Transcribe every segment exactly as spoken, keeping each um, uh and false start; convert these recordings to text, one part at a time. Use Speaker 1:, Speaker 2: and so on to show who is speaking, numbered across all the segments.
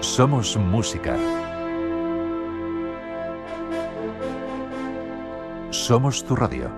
Speaker 1: Somos música. Somos tu radio.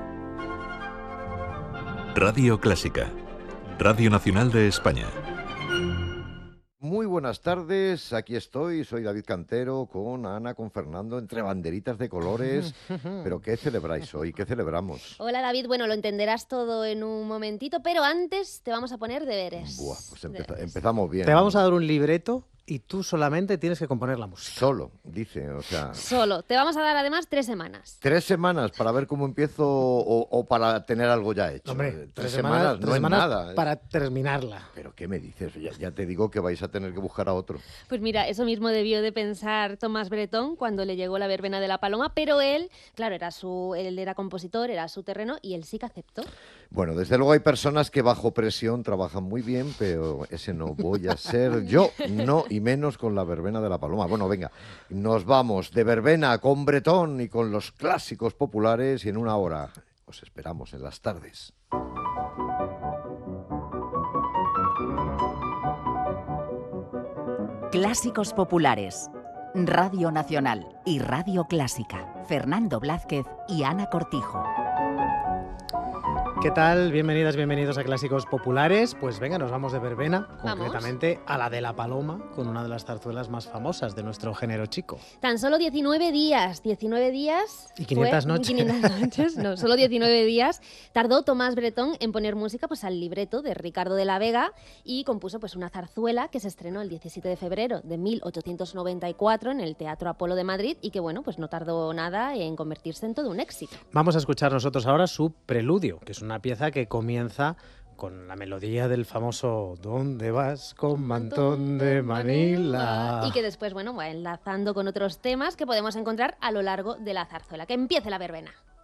Speaker 1: Radio Clásica. Radio Nacional de España.
Speaker 2: Muy buenas tardes, aquí estoy, soy David Cantero, con Ana, con Fernando, entre banderitas de colores. ¿Pero qué celebráis hoy? ¿Qué celebramos?
Speaker 3: Hola David, bueno, lo entenderás todo en un momentito, pero antes te vamos a poner deberes.
Speaker 2: Buah, pues empeza-
Speaker 3: Deberes.
Speaker 2: empezamos bien.
Speaker 4: Te vamos a dar un libreto y tú solamente tienes que componer la música.
Speaker 2: Solo, dice, o sea...
Speaker 3: Solo, te vamos a dar además tres semanas.
Speaker 2: Tres semanas para ver cómo empiezo o, o para tener algo ya hecho.
Speaker 4: Hombre,
Speaker 2: Eh,
Speaker 4: tres semanas, tres
Speaker 2: no es
Speaker 4: semanas
Speaker 2: nada.
Speaker 4: para terminarla.
Speaker 2: ¿Pero qué me dices? Ya, ya te digo que vais a tener que buscar a otro.
Speaker 3: Pues mira, eso mismo debió de pensar Tomás Bretón cuando le llegó la verbena de la Paloma, pero él, claro, era su, él era compositor, era su terreno y él sí que aceptó.
Speaker 2: Bueno, desde luego hay personas que bajo presión trabajan muy bien, pero ese no voy a ser yo, no, y menos con la verbena de la Paloma. Bueno, venga, nos vamos de verbena con Bretón y con los clásicos populares y en una hora os esperamos en las tardes.
Speaker 5: Clásicos populares. Radio Nacional y Radio Clásica. Fernando Blázquez y Ana Cortijo.
Speaker 4: ¿Qué tal? Bienvenidas, bienvenidos a Clásicos Populares. Pues venga, nos vamos de verbena,
Speaker 3: Vamos.
Speaker 4: concretamente a la de la Paloma, con una de las zarzuelas más famosas de nuestro género chico.
Speaker 3: Tan solo diecinueve días, diecinueve días...
Speaker 4: Y quinientas
Speaker 3: fue-
Speaker 4: noches.
Speaker 3: quinientas noches, no, solo diecinueve días tardó Tomás Bretón en poner música pues, al libreto de Ricardo de la Vega y compuso pues, una zarzuela que se estrenó el diecisiete de febrero de mil ochocientos noventa y cuatro en el Teatro Apolo de Madrid y que bueno, pues no tardó nada en convertirse en todo un éxito.
Speaker 4: Vamos a escuchar nosotros ahora su preludio, que es una pieza que comienza con la melodía del famoso ¿Dónde vas con mantón de Manila?
Speaker 3: Y que después, bueno, va enlazando con otros temas que podemos encontrar a lo largo de la zarzuela. Que empiece la verbena.